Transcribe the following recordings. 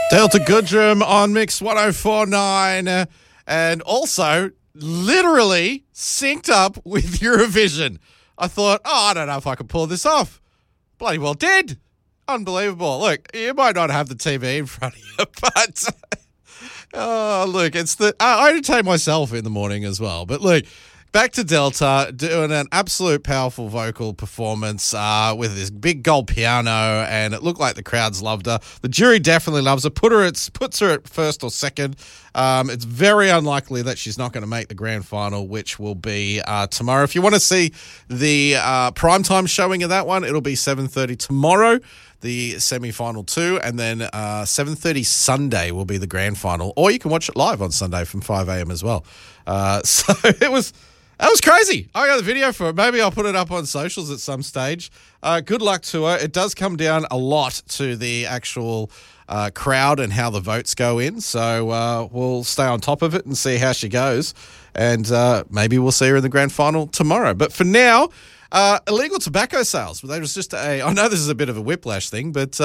Delta Goodrum on Mix 104.9 and also literally synced up with Eurovision. I thought, I don't know if I can pull this off. Bloody well did. Unbelievable. Look, you might not have the TV in front of you, but look, it's I entertain myself in the morning as well. But look, back to Delta doing an absolute powerful vocal performance with this big gold piano, and it looked like the crowds loved her. The jury definitely loves her. Puts her at first or second. It's very unlikely that she's not going to make the grand final, which will be tomorrow. If you want to see the primetime showing of that one, it'll be 7:30 tomorrow, the semi-final 2, and then 7:30 Sunday will be the grand final. Or you can watch it live on Sunday from 5 a.m. as well. So that was crazy. I got the video for it. Maybe I'll put it up on socials at some stage. Good luck to her. It does come down a lot to the actual crowd and how the votes go in. So we'll stay on top of it and see how she goes. And maybe we'll see her in the grand final tomorrow. But for now, illegal tobacco sales. There was just I know this is a bit of a whiplash thing, but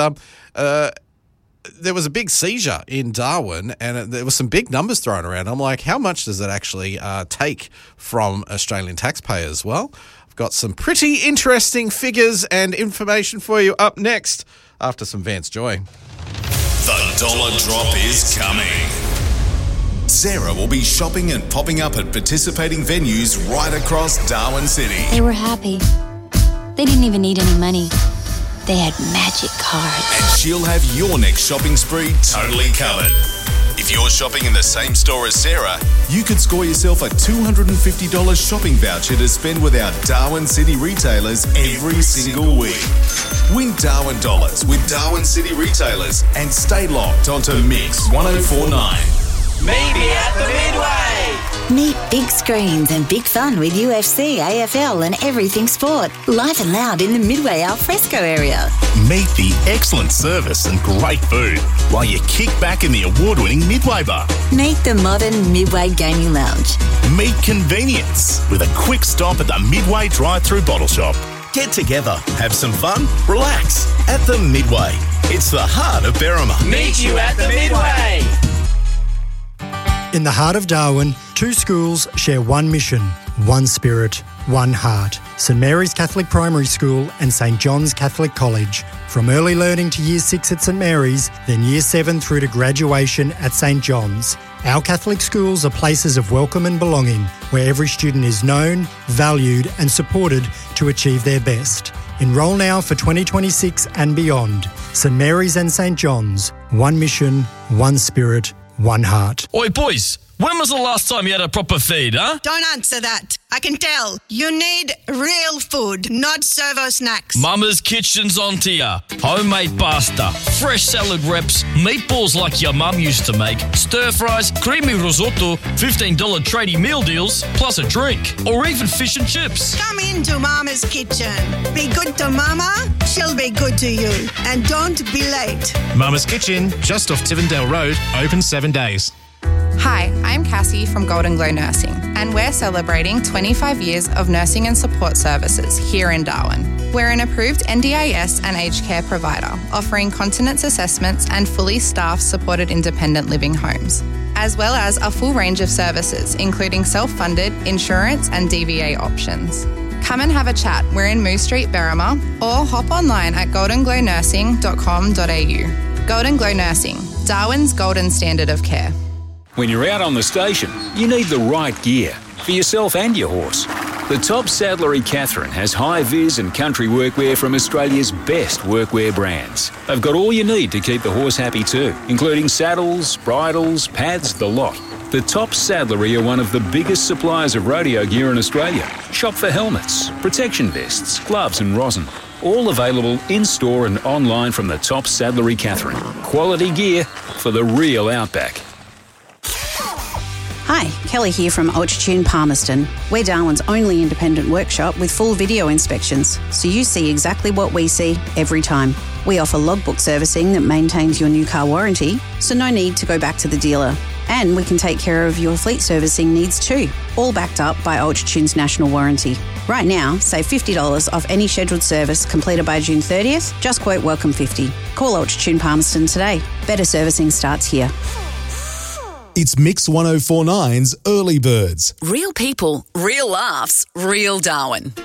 there was a big seizure in Darwin, and there were some big numbers thrown around. I'm like, how much does it actually take from Australian taxpayers? Well, I've got some pretty interesting figures and information for you up next after some Vance Joy. The dollar drop is coming. Sarah will be shopping and popping up at participating venues right across Darwin City. They were happy. They didn't even need any money. They had magic cards. And she'll have your next shopping spree totally covered. If you're shopping in the same store as Sarah, you could score yourself a $250 shopping voucher to spend with our Darwin City retailers every single week. Win Darwin dollars with Darwin City retailers and stay locked onto Mix 104.9. Maybe at the Midway. Meet big screens and big fun with UFC, AFL and everything sport. Live and loud in the Midway alfresco area. Meet the excellent service and great food while you kick back in the award-winning Midway bar. Meet the modern Midway gaming lounge. Meet convenience with a quick stop at the Midway drive-through bottle shop. Get together, have some fun, relax at the Midway. It's the heart of Berrima. Meet you at the Midway. In the heart of Darwin, two schools share one mission, one spirit, one heart. St Mary's Catholic Primary School and St John's Catholic College. From early learning to Year 6 at St Mary's, then Year 7 through to graduation at St John's. Our Catholic schools are places of welcome and belonging, where every student is known, valued and supported to achieve their best. Enrol now for 2026 and beyond. St Mary's and St John's. One mission, one spirit, one heart. Oi, boys, when was the last time you had a proper feed, huh? Don't answer that. I can tell. You need real food, not servo snacks. Mama's Kitchen's on to ya. Homemade pasta, fresh salad wraps, meatballs like your mum used to make, stir fries, creamy risotto, $15 tradie meal deals, plus a drink, or even fish and chips. Come into Mama's Kitchen. Be good to Mama, she'll be good to you. And don't be late. Mama's Kitchen, just off Tivendale Road, open 7 days. Hi, I'm Cassie from Golden Glow Nursing, and we're celebrating 25 years of nursing and support services here in Darwin. We're an approved NDIS and aged care provider, offering continence assessments and fully staffed supported independent living homes, as well as a full range of services, including self-funded, insurance and DVA options. Come and have a chat. We're in Moose Street, Berrima, or hop online at goldenglow.nursing.com.au. Golden Glow Nursing, Darwin's golden standard of care. When you're out on the station, you need the right gear for yourself and your horse. The top saddlery Catherine has high-vis and country workwear from Australia's best workwear brands. They've got all you need to keep the horse happy too, including saddles, bridles, pads, the lot. The top saddlery are one of the biggest suppliers of rodeo gear in Australia. Shop for helmets, protection vests, gloves and rosin. All available in-store and online from the top saddlery Catherine. Quality gear for the real outback. Hi, Kelly here from Ultratune Palmerston. We're Darwin's only independent workshop with full video inspections, so you see exactly what we see every time. We offer logbook servicing that maintains your new car warranty, so no need to go back to the dealer. And we can take care of your fleet servicing needs too, all backed up by Ultratune's national warranty. Right now, save $50 off any scheduled service completed by June 30th. Just quote WELCOME50. Call Ultratune Palmerston today. Better servicing starts here. It's Mix 104.9's Early Birds. Real people, real laughs, real Darwin.